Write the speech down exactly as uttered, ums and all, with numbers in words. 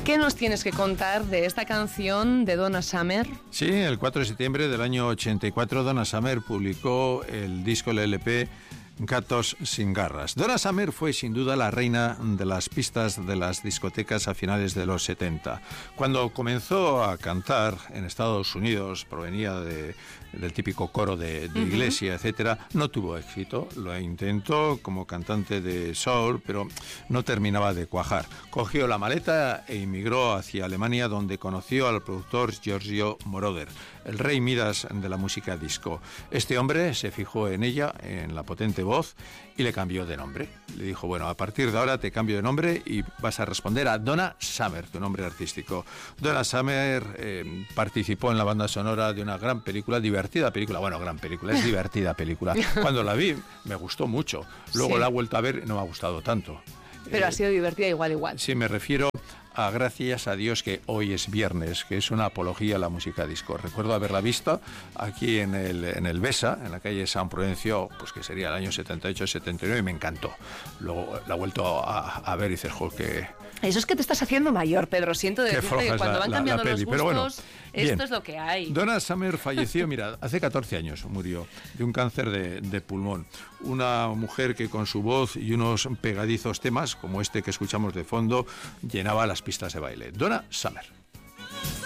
¿Qué nos tienes que contar de esta canción de Donna Summer? Sí, el cuatro de septiembre del año ochenta y cuatro Donna Summer publicó el disco, el L P Gatos sin garras. Donna Summer fue sin duda la reina de las pistas de las discotecas a finales de los setenta. Cuando comenzó a cantar en Estados Unidos, provenía de, del típico coro de, de uh-huh. iglesia, etcétera, no tuvo éxito. Lo intentó como cantante de soul, pero no terminaba de cuajar. Cogió la maleta e emigró hacia Alemania, donde conoció al productor Giorgio Moroder, el rey Midas de la música disco. Este hombre se fijó en ella, en la potente voz, y le cambió de nombre. Le dijo, bueno, a partir de ahora te cambio de nombre y vas a responder a Donna Summer, tu nombre artístico. Donna Summer eh, participó en la banda sonora de una gran película, divertida película, bueno, gran película, es divertida película. Cuando la vi me gustó mucho, luego sí. la he vuelto a ver y no me ha gustado tanto. Pero eh, ha sido divertida igual, igual. Sí, me refiero a Gracias a Dios que hoy es viernes, que es una apología a la música disco. Recuerdo haberla visto aquí en el, en el Besa, en la calle San Prudencio, pues que sería el año setenta y ocho setenta y nueve, y me encantó. Luego la he vuelto a, a ver y dices, jo, que... Eso es que te estás haciendo mayor, Pedro. Siento decirte que cuando la, van cambiando la, la peli, los gustos, pero bueno, esto bien. Es lo que hay. Donna Summer falleció, mira, hace catorce años murió de un cáncer de, de pulmón. Una mujer que con su voz y unos pegadizos temas, como este que escuchamos de fondo, llenaba las pistas de baile. Donna Summer.